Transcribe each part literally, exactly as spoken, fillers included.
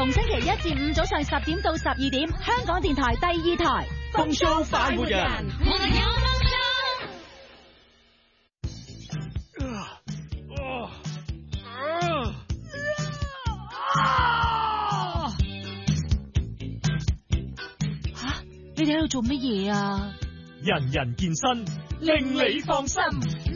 逢星期一至五早上十點到十二點，香港電台第二台。 風騷快活人。 我哋有吓，你哋喺度做乜嘢啊？ 人人健身，令你放心。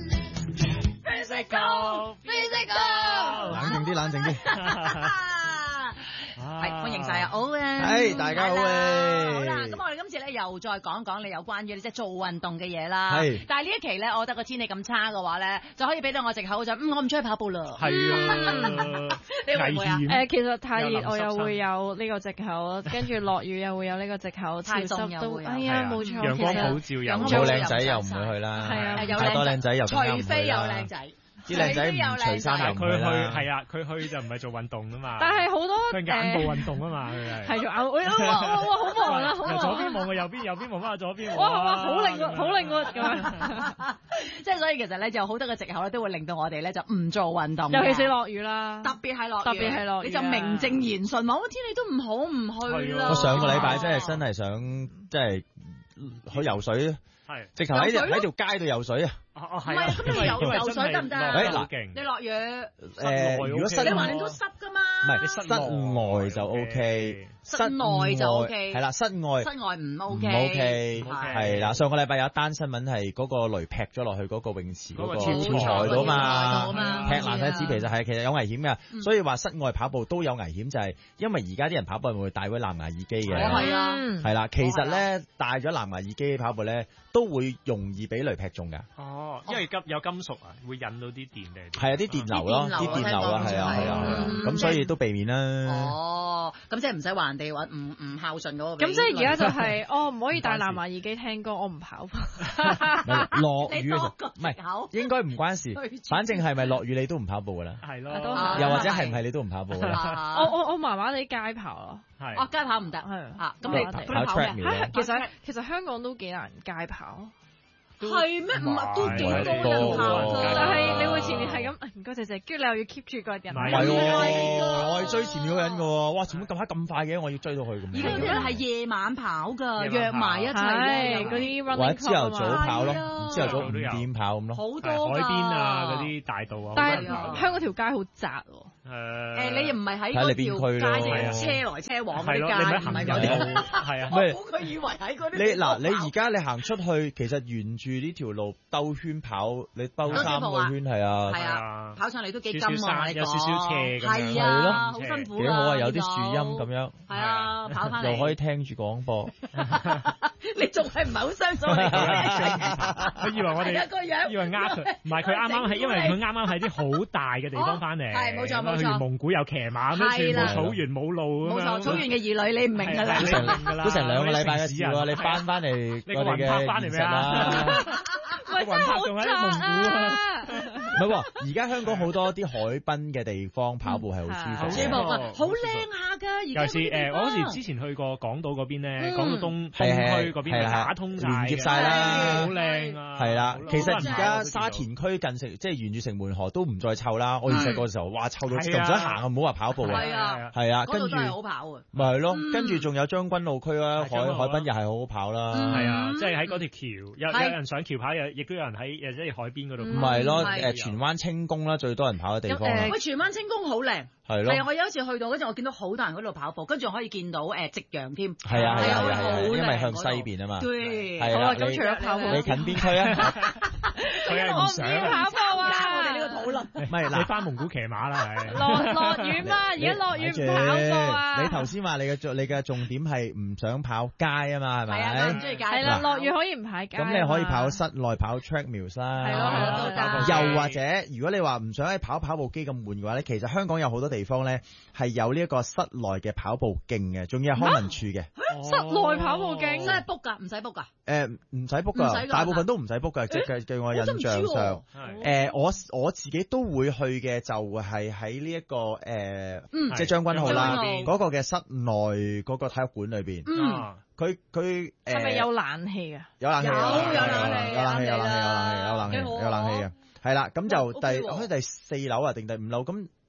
Physical Physical， 冷靜啲，冷靜啲。 係歡迎晒啊 Owen， 係大家好誒。 好啦，咁我哋今次咧又再講講你有關於即係做運動嘅嘢啦。係，但係呢一期咧，我覺得個天氣咁差嘅話咧，就可以俾到我藉口就嗯我唔出去跑步啦。係啊，你會唔會啊？ 誒，其實太熱我又會有呢個藉口，跟住落雨又會有呢個藉口，潮濕都哎呀冇錯。 陽光普照又冇靚仔又唔會去啦。係啊，太多靚仔又更加唔會啦。 除非有靚仔。 啲靚仔唔除衫又唔去啦。 佢去係啊，佢去就唔係做運動啊嘛。 但係好多佢眼部運動啊嘛，佢係。 係做眼，哇哇哇好忙啊，好忙。 由左邊望去右邊，右邊望翻去左邊。 哇哇好靈活，好靈活咁樣。即係所以其實咧，就好多嘅藉口咧，都會令到我哋咧就唔做運動。 尤其是落雨啦， 特別係落雨， 特別係落雨， 你就名正言順話，天氣都唔好，唔去啦。 我上個禮拜真係真係想即係去游水，係直頭喺喺條街度游水啊！ 唔係，咁你游游水得唔得啊？你落雨， 誒，如果室你話你都濕噶嘛？ 唔係，室外就 O K， 室內就 O K， 係啦，室外室外唔 O K， 唔 O K，係啦。上個禮拜有一單新聞係嗰個雷劈咗落去嗰個泳池嗰個跳台度嘛，劈爛晒紙皮就係其實有危險㗎，所以話室外跑步都有危險，就係因為而家啲人跑步會戴嗰藍牙耳機嘅， 係啊， 係啦，其實咧戴咗藍牙耳機跑步咧都會容易俾雷劈中㗎。 哦，因為金有金屬啊，會引到啲電嚟。 係啊，啲電流咯，啲電流啊，係啊，係啊，咁所以都避免啦。 哦，咁即係唔使話人哋話唔唔孝順嗰個。 咁即係而家就係，哦唔可以戴藍牙耳機聽歌，我唔跑步。 落雨嘅時候，唔係應該唔關事，反正係咪落雨你都唔跑步㗎啦。 係咯， 又或者係唔係你都唔跑步㗎啦？ 我我我麻麻地街跑咯。 係。哦，街跑唔得。係。啊，咁你跑 track 咩？ 其實其實香港都幾難街跑。 係咩？唔係都幾多人跑㗎， 但係你會前面係咁，唔該謝謝，跟住你又要 keep 住個人。 唔係喎，我係追前面嗰人㗎喎，哇！前面咁快咁快嘅，我要追到佢咁。 而家有啲人係夜晚跑㗎，約埋一齊嗰啲 running club 或者朝頭早跑咯，朝頭早五點跑咁咯。 好多海邊啊，嗰啲大道啊。 但係香港條街好窄喎。 誒誒，你又唔係喺嗰條街嘅車來車往嗰啲街，唔係嗰啲。係啊，我估佢以為喺嗰啲。你嗱，你而家你行出去，其實沿住呢條路兜圈跑，你兜三個圈係啊。 係啊，跑上嚟都幾金啊！ 有少少斜咁樣。 係啊，好辛苦。 幾好啊，有啲樹蔭咁樣。 係啊，跑翻嚟。 又可以聽住廣播。 你仲係唔係好相信我哋講嘢？ 佢以為我哋以為呃佢，唔係佢啱啱係因為佢啱啱喺啲好大嘅地方翻嚟。 係冇錯冇錯。 去完蒙古有騎馬咁，全部草原冇路咁樣。 冇錯，草原嘅兒女你唔明㗎啦。 都成兩個禮拜嘅事喎，你翻翻嚟我哋嘅現實啦。 喂，真係好窄啊！ 唔係喎，而家香港好多啲海濱嘅地方跑步係好舒服， 舒服啊，好靚下㗎。 尤其是誒，我嗰時之前去過港島嗰邊咧，港島東東區嗰邊打通晒， 連接晒啦， 好靚啊！ 係啦，其實而家沙田區近城，即係沿住城門河都唔再臭啦。我以前細個嘅時候，哇，臭到唔想行啊，唔好話跑步啊。 係啊， 係啊，跟住嗰度都係好跑啊。 咪係咯，跟住仲有將軍澳區啦，海海濱又係好好跑啦。 係啊，即係喺嗰條橋，有有人上橋跑，又亦都有人喺誒即係海邊嗰度。 唔係咯，誒荃灣清宮啦，最多人跑嘅地方。 喂，荃灣清宮好靚。 係咯。 係啊，我有一次去到嗰陣，我見到好多人喺度跑步，跟住可以見到誒夕陽添。 係啊係啊係啊，因為向西邊啊嘛。 對。 係啊， 咁除咗跑步， 你近邊區啊？ 佢係唔想跑步啊！ 我哋呢個討論。 唔係嗱， 你翻蒙古騎馬啦，係。 落落雨嘛，而家落雨唔跑步啊！ 你頭先話你嘅重你嘅重點係唔想跑街啊嘛，係咪？ 係啊，唔中意街。 係啦，落雨可以唔跑街。 咁你可以跑室內跑 treadmill 啦。 係咯係咯，都得。 又或者如果你話唔想喺跑跑步機咁悶嘅話咧，其實香港有好多地方咧係有呢一個室內嘅跑步徑嘅，仲要係康文署嘅。 室內跑步徑真係 book 㗎，唔使 book 㗎。 誒唔使 book 㗎，大部分都唔使 book 㗎。即係據我印象上，誒我我自己都會去嘅，就係喺呢一個誒，即係將軍澳啦，嗰個嘅室內嗰個體育館裏邊。佢佢誒係咪有冷氣啊？ 有冷氣，有有冷氣， 有冷氣，有冷氣，有冷氣，有冷氣，有冷氣，有冷氣嘅。係啦，咁就第好似第四樓啊定第五樓咁。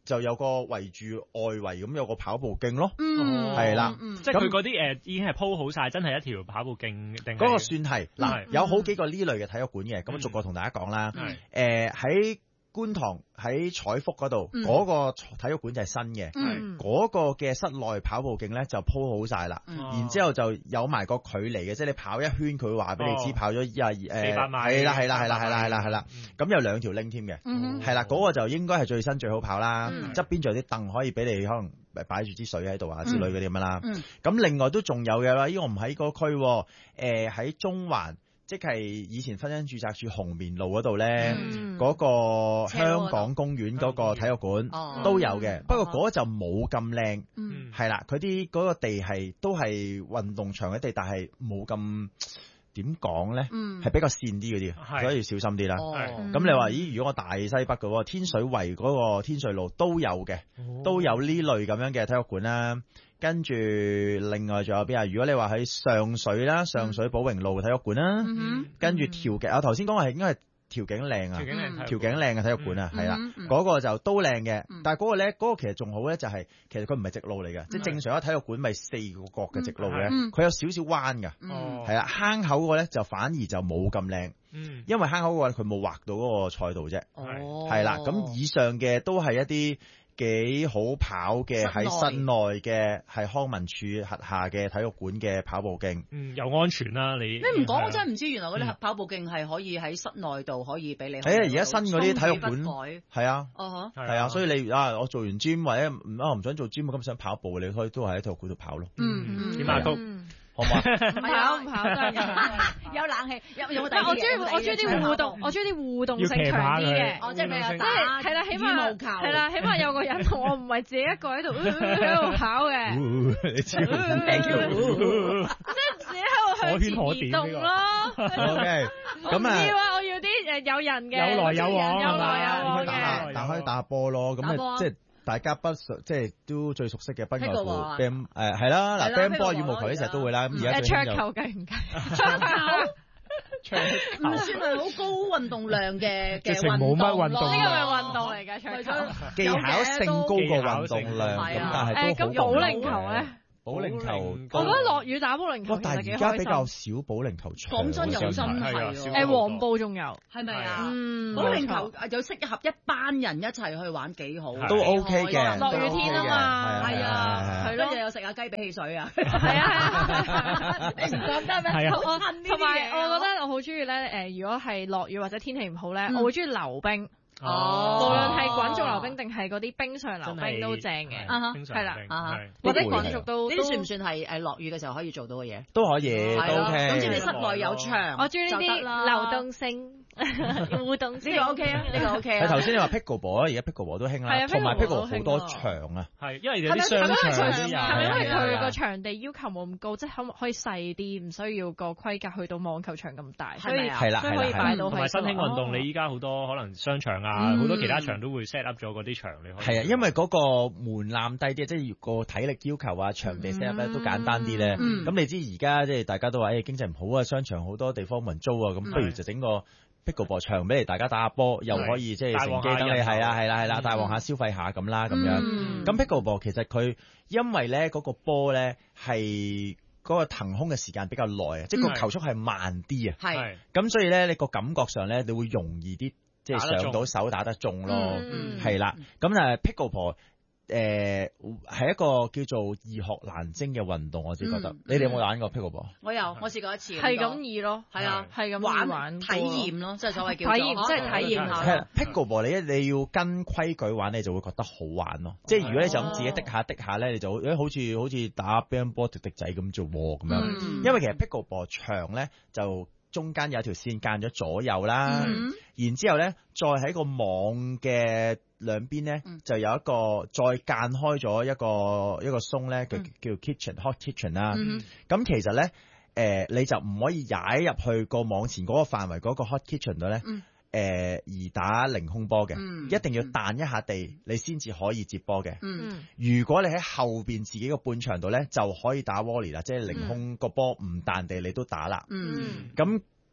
就有個圍住外圍咁有個跑步徑咯， 嗯， 係啦， 即係佢嗰啲誒已經係鋪好晒，真係一條跑步徑定嗰個算係嗱，有好幾個呢類嘅體育館嘅，咁逐個同大家講啦。誒喺觀塘喺彩福嗰度嗰個體育館就係新嘅，嗰個嘅室內跑步徑咧就鋪好晒啦，然之後就有埋個距離嘅，即係你跑一圈佢會話俾你知跑咗廿誒四百米， 係啦係啦係啦係啦係啦係啦，咁有兩條 link 添嘅，係啦，嗰個就應該係最新最好跑啦，側邊仲有啲凳可以俾你可能擺住支水喺度啊之類嗰啲咁樣啦。咁另外都仲有嘅啦，呢個唔喺嗰區，誒喺中環。即係以前婚姻註冊處紅棉路嗰度咧，嗰、嗯、個香港公園嗰個體育館都有嘅，嗯、不過嗰就冇咁靚，係啦、嗯，佢啲嗰個地係都係運動場嘅地，但係冇咁點講咧，係、嗯、比較跣啲嗰啲，所以要小心啲啦。咁你話咦？如果我大西北嘅喎，天水圍嗰個天瑞路都有嘅，哦、都有呢類咁樣嘅體育館啦。跟住另外仲有邊啊？如果你話喺上水啦，上水寶榮路體育館啦，嗯、哼跟住調景，我頭先講係應該係調景嶺啊，調景嶺嘅體育館啊，係啦，嗰個就都靚嘅，嗯、但係嗰個咧，嗰、嗰個其實仲好咧，就係其實佢唔係直路嚟嘅，即係、嗯、正常一體育館咪四個角嘅直路嘅，佢、嗯、有少少彎㗎，係啦、嗯，坑口嗰個咧就反而就冇咁靚，嗯、因為坑口嗰個佢冇畫到嗰個賽道啫，係啦、哦，咁以上嘅都係一啲幾好跑嘅喺室內嘅係康文署轄下嘅體育館嘅跑步徑，嗯，又安全啦、啊、你。 你唔講我真係唔知，原來嗰啲跑步徑係可以喺室內度可以俾你。 係啊，而家新嗰啲體育館係啊，係、 uh huh. 啊，所以你啊，我做完 gym 或者唔啊唔想做 gym， 咁想跑步，你可以都係喺體育館度跑咯。 嗯， 點啊都。 好嘛？ 唔跑唔跑得有冷氣，有有冇第二？我中意我中意啲互動，我中意啲互動性強啲嘅。 哦，即係咩啊？ 即係係啦，起碼係啦，起碼有個人同我唔係自己一個喺度喺度跑嘅。 你知唔知？ 即係自己喺度向前移動咯。 OK，咁啊， 要啊！我要啲誒有人嘅， 有來有往， 有來有往嘅。 打開打波咯，咁啊即係。大家不熟，即係都最熟悉嘅，不外乎 band 誒係啦，嗱 band 波、羽毛球呢成日都會啦。咁而家桌球計唔計？桌球唔算係好高運動量嘅嘅運動咯。呢個係運動嚟嘅，桌球技巧性高過運動量，咁但係都好。 咁保齡球咧？ 保齡球， 我覺得落雨打保齡球其實幾開心。 但係而家比較少保齡球場。 講真又真係誒黃埔仲有， 係咪啊？嗯，保齡球有適合一班人一齊去玩幾好， 都 OK 嘅。 落雨天啊嘛， 係啊，係咯，又食下雞髀汽水啊， 係啊， 你唔覺得咩？ 係啊， 同埋我覺得我好中意咧誒，如果係落雨或者天氣唔好咧，我會中意溜冰。哦，無論係滾軸溜冰定係嗰啲冰上溜冰都正嘅，係啦，或者滾軸都， 呢啲算唔算係誒落雨嘅時候可以做到嘅嘢？ 都可以，都 OK。 總之你室內有場， 我中意呢啲流動性、互動性。 呢個 OK 啊，呢個 OK 啊。 頭先你話 pickleball 而家 pickleball 都興啦，同埋 pickleball 好多場啊， 係因為有啲商場都有。 係咪因為佢個場地要求冇咁高，即係可可以細啲，唔需要個規格去到網球場咁大，所以係啦， 可以擺到。 同埋新興運動，你依家好多可能商場啊，好多其他場都會 set up 咗嗰啲場，你可以係啊，因為嗰個門檻低啲，即係個體力要求啊，場地 set up 咧都簡單啲咧。咁你知而家即係大家都話誒經濟唔好啊，商場好多地方冇人租啊，咁不如就整個 pickleball 場俾你大家打下波，又可以即係乘機等你係啊係啦係啦，大旺下消費下咁啦咁樣。咁 pickleball 其實佢因為咧嗰個波咧係嗰個騰空嘅時間比較耐啊，即係個球速係慢啲啊。係咁，所以咧你個感覺上咧你會容易啲。即係上到手打得中咯，係啦、嗯。咁誒 pickleball 誒係一個叫做易學難精嘅運動，我自己覺得。嗯、你哋有冇玩過 pickleball？我有，我試過一次。 係咁易咯， 係啊， 係咁玩玩體驗咯，即係所謂叫體驗，即係體驗下。 pickleball 你你要跟規矩玩，你就會覺得好玩咯。即係如果你就咁自己滴下滴下咧，你就誒好似好似打乒乓波滴滴仔咁做喎咁樣。嗯、因為其實 pickleball 場咧就中間有條線間咗左右啦，嗯、然之後咧，再喺個網嘅兩邊咧，嗯、就有一個再間開咗一個一個松咧，叫叫 kitchen hot kitchen 啦。咁、嗯、其實咧，誒、呃、你就唔可以踩入去個網前嗰個範圍嗰個 hot kitchen 度咧。嗯誒、呃，而打凌空波嘅，嗯、一定要彈一下地，你先至可以接波嘅。嗯、如果你喺後邊自己個半場度咧，就可以打 volley 啦，即係凌空個波唔彈地你都打啦。咁、嗯、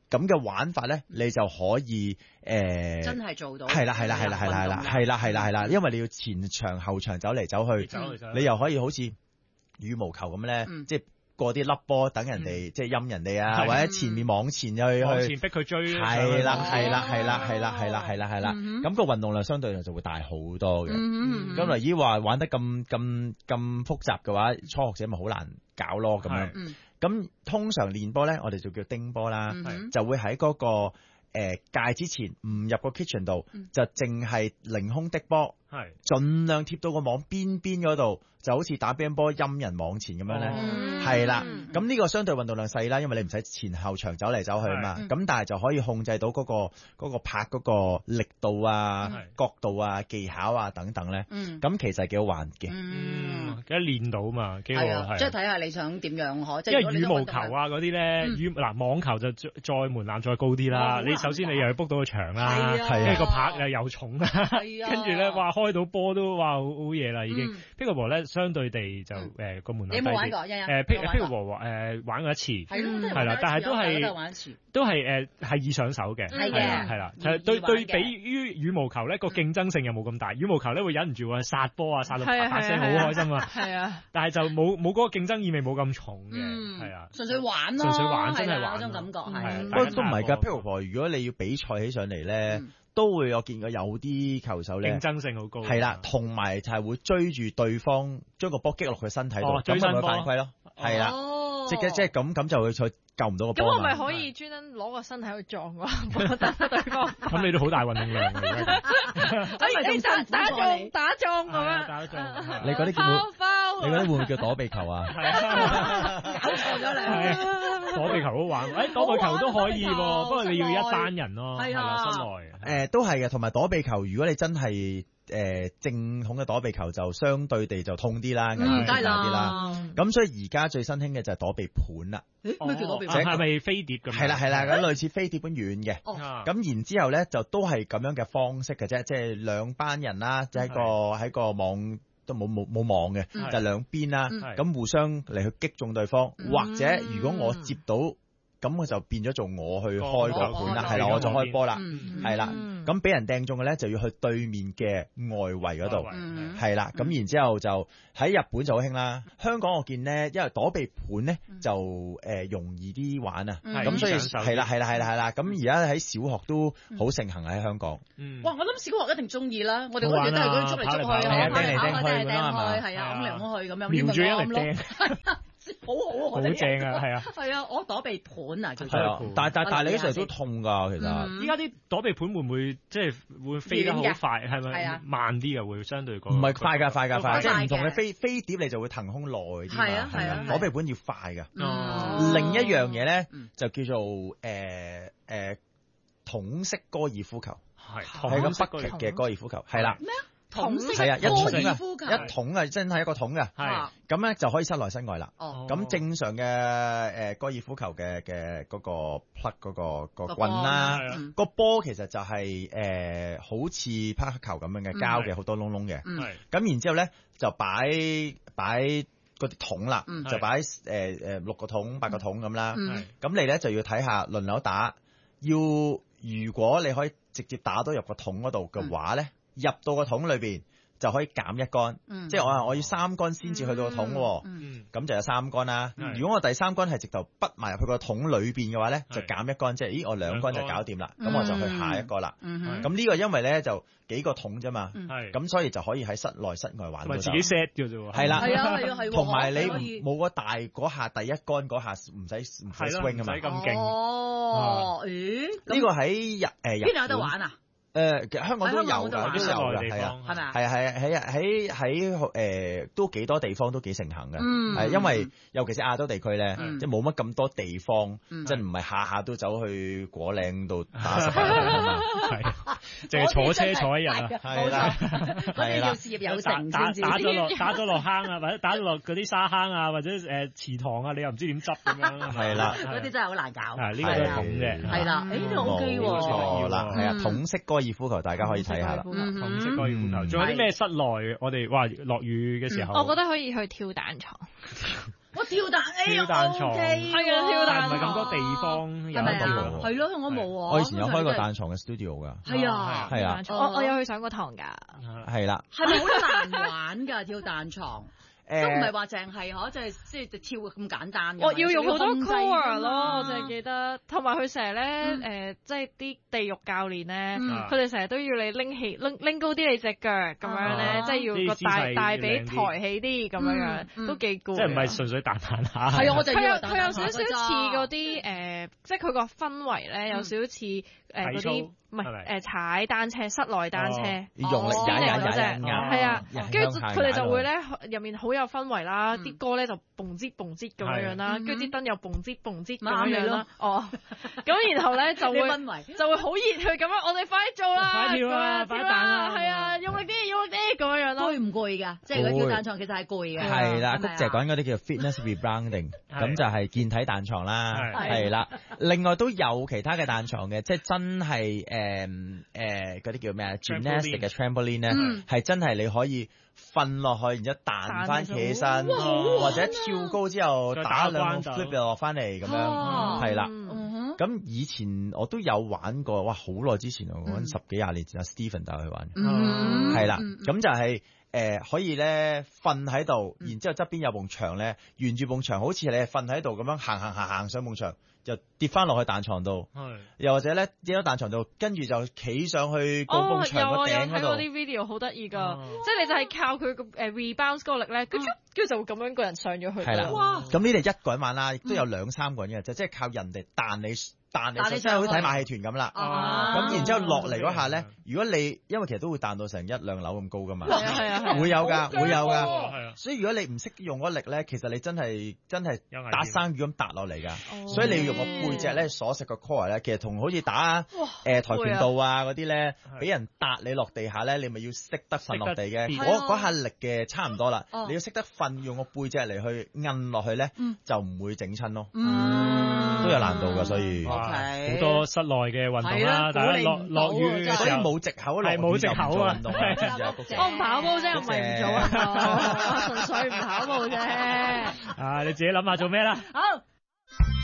咁嘅玩法咧，你就可以誒真係做到。 係啦係啦係啦係啦係啦係啦係啦係啦，因為你要前場後場走嚟走去，你又可以好似羽毛球咁咧，即係過啲粒波等人哋即係陰人哋啊，或者前面網前去去往前逼佢追。 係啦係啦係啦係啦係啦係啦係啦，咁個運動量相對就會大好多嘅。咁嚟依話玩得咁咁咁複雜嘅話，初學者咪好難搞咯咁樣。咁通常練波咧，我哋就叫叮波啦，就會喺嗰個誒界之前唔入個 kitchen 度，就淨係凌空的波，盡量貼到個網邊邊嗰度。就好似打乒乓波陰人網前咁樣咧，係啦、嗯。咁呢個相對運動量細啦，因為你唔使前後場走嚟走去啊嘛。咁、嗯、但係就可以控制到嗰、嗰個嗰個拍嗰個力度啊、嗯、角度啊、技巧啊等等咧。咁、嗯、其實係幾好玩嘅。 嗯，幾練到嘛，幾好係。 即係睇下你想點樣可。 因為羽毛球啊嗰啲咧，羽嗱網球就再門檻再高啲啦。你首先你又要 book 到個場啦，跟住個拍又又重啦，跟住咧哇開到波都哇好好嘢啦已經。Pickleball 咧。相對地就誒個門檻低啲。你有冇玩過？誒 Pickleball 誒玩過一次，係啦，但係都係都係誒係易上手嘅，係嘅，係啦，係對對比於羽毛球咧個競爭性又冇咁大，羽毛球咧會忍唔住話殺波啊，殺到啪啪聲，好開心啊，係啊，但係就冇冇嗰個競爭意味冇咁重嘅，係啊， 純粹玩咯， 純粹玩真係玩嗰種感覺係。 不過都唔係㗎 Pickleball 如果你要比賽起上嚟咧。都會我見過有啲球手咧， 競爭性好高， 係啦，同埋就係會追住對方將個波擊落佢身體度，咁咪會犯規咯，係啦，即係即係咁咁就會再救唔到個波。 咁我咪可以專登攞個身體去撞個打對方？ 咁你都好大運動量㗎， 咁你打打中打中咁樣， 打中，你嗰啲叫你嗰啲會唔會叫躲避球啊？ 搞錯咗你， 躲避球好玩，誒躲避球都可以喎，不過你要一班人咯，係啦，室內誒都係嘅，同埋躲避球，如果你真係誒正統嘅躲避球，就相對地就痛啲啦，危險大啲啦。咁所以而家最新興嘅就係躲避盤啦。 誒咩叫躲避盤？係咪飛碟咁？ 係啦係啦，咁類似飛碟咁遠嘅。咁然之後咧，就都係咁樣嘅方式嘅啫，即係兩班人啦，即係喺個喺個網都冇冇冇網嘅，就兩邊啦，咁互相嚟去擊中對方，或者如果我接到。咁我就變咗做我去開個盤啦，係啦，我就開波啦，係啦，咁俾人掟中嘅咧就要去對面嘅外圍嗰度，係啦，咁然之後就喺日本就好興啦，香港我見咧，因為躲避盤咧就誒容易啲玩啊，咁所以係啦係啦係啦係啦，咁而家喺小學都好盛行喺香港。 哇！我諗小學一定中意啦，我哋嗰陣都係嗰啲捉嚟捉去， 掟嚟掟去掟嚟係啊，咁嚟咁去咁樣， 瞄住一嚟掟。 好好好正啊，係啊， 係啊，我躲避盤啊，叫做，但但但係你嗰時候都痛㗎，其實。 依家啲躲避盤會唔會即係會飛得好快？係咪慢啲嘅會相對講？ 唔係快㗎，快㗎，快！即係唔同嘅飛飛碟，你就會騰空耐啲嘛。係啊係啊，躲避盤要快㗎。另一樣嘢咧就叫做誒誒桶式高爾夫球，係係咁北極嘅高爾夫球，係啦。 桶式係啊，一桶啊， 一桶啊，真係一個桶嘅，係咁咧就可以室內室外啦。哦，咁正常嘅誒高爾夫球嘅嘅嗰個 plug 嗰個個棍啦，個波其實就係誒好似匹克球咁樣嘅膠嘅，好多窿窿嘅。係咁然之後咧就擺擺嗰啲桶啦，就擺誒誒六個桶八個桶咁啦。咁你咧就要睇下輪流打，要如果你可以直接打到入個桶嗰度嘅話咧。入到個桶裏邊就可以減一桿，嗯、即係我話我要三桿先至去到個桶喎，咁、嗯嗯、就有三桿啦。嗯、如果我第三桿係直頭畢埋入去個桶裏邊嘅話咧，就減一桿，即係咦我兩桿就搞掂啦，咁、嗯、我就去下一個啦。咁呢、嗯、個因為咧就幾個桶啫嘛，咁、嗯、所以就可以喺室內室外玩到。 自己 set 嘅啫喎。 係啦， 係啊係啊係。 同埋你冇個大嗰下第一桿嗰下唔使唔使 swing 啊嘛。 唔使咁勁。 哦，咦？ 呢個喺日誒日邊有得玩啊？ 誒，其實香港都有㗎，都有㗎，係啊， 係咪啊？ 係啊，係啊，喺喺喺誒都幾多地方都幾盛行嘅，係因為尤其是亞洲地區咧，即係冇乜咁多地方，即係唔係下下都走去果嶺度打十八個啊嘛，係，淨係坐車坐一日啊，係啦， 係啦，要事業有成打打咗落打咗落坑啊，或者打咗落嗰啲沙坑啊，或者誒池塘啊，你又唔知點執咁樣， 係啦， 嗰啲真係好難搞， 係呢個都係桶嘅， 係啦，誒呢個 O K 喎， 錯啦，係啊，桶式高爾夫球大家可以睇下啦， 桶式高爾夫球，仲有啲咩室內？我哋話落雨嘅時候， 我覺得可以去跳彈床。 我跳彈， 跳彈床係啊，跳彈唔係咁多地方有得跳。 係咯，我冇喎。 我以前有開過彈床嘅 studio 㗎。 係啊， 係啊， 我我有去上過堂㗎。 係啦。 係咪好難玩㗎跳彈床？都唔係話淨係可，就係即係跳咁簡單。 我要用好多 core 咯，我淨係記得，同埋佢成日咧誒，即係啲地獄教練咧，佢哋成日都要你拎起拎拎高啲你隻腳咁樣咧，即係要個大大髀抬起啲咁樣樣，都幾攰。 即係唔係純粹彈彈下？ 係啊，我就佢有佢有少少似嗰啲誒，即係佢個氛圍咧，有少少似誒嗰啲。唔係誒踩單車，室內單車， 用力踩踩踩踩， 係啊，跟住佢哋就會咧入面好有氛圍啦，啲歌咧就蹦唧蹦唧咁樣樣啦，跟住啲燈又蹦唧蹦唧咁樣樣啦，哦，咁然後咧就會就會好熱血咁樣，我哋快啲做啦， 快跳啊，快彈啊， 係啊，用力啲，用力啲咁樣樣咯， 攰唔攰㗎？即係如果跳彈床其實係攰嘅。 係啦，谷姐講嗰啲叫做 fitness rebounding，咁就係健體彈床啦，係啦。另外都有其他嘅彈床嘅，即係真係誒。誒嗰啲叫咩啊 ？gymnastic 嘅 trampoline 咧，係真係你可以瞓落去，然之後彈翻企起身，或者跳高之後打兩個 flip 又落翻嚟咁樣，係啦。咁以前我都有玩過，哇！好耐之前，我講十幾廿年前，阿 Stephen 帶我去玩，係啦。咁就係誒可以咧瞓喺度，然之後側邊有埲牆咧，沿住埲牆，好似你係瞓喺度咁樣行行行行上埲牆。就跌翻落去彈床度，又或者咧跌咗彈床度，跟住就企上去個埲牆個頂嗰度。 哦，有有睇過啲 video 好得意㗎，即係你就係靠佢個誒 rebound 嗰個力咧，跟住跟住就會咁樣個人上咗去。 係啦，哇！咁呢啲一個人玩啦，亦都有兩三個人嘅，就即係靠人哋彈你。彈你即係好似睇馬戲團咁啦，咁然之後落嚟嗰下咧，如果你因為其實都會彈到成一兩樓咁高噶嘛，會有㗎，會有㗎，所以如果你唔識用嗰力咧，其實你真係真係打生魚咁揼落嚟㗎，所以你要用個背脊咧鎖實個 core 咧，其實同好似打誒跆拳道啊嗰啲咧，俾人揼你落地下咧，你咪要識得瞓落地嘅，嗰嗰下力嘅差唔多啦，你要識得瞓，用個背脊嚟去摁落去咧，就唔會整親咯，都有難度㗎，所以。 好多室內嘅運動啦，大家落落雨嘅時候冇藉口， 係冇藉口啊！ 我唔跑步啫，我唔係唔做啊，純粹唔跑步啫。 啊，你自己諗下做咩啦？ 好。